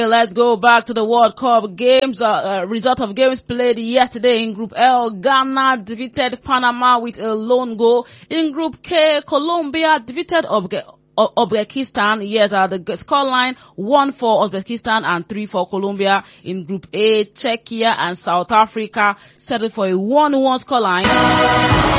Let's go back to the World Cup games. Result of games played yesterday in Group L. Ghana defeated Panama with a lone goal. In Group K, Colombia defeated Uzbekistan. Yes, the scoreline 1 for Uzbekistan and 3 for Colombia. In Group A, Czechia and South Africa settled for a 1-1 scoreline.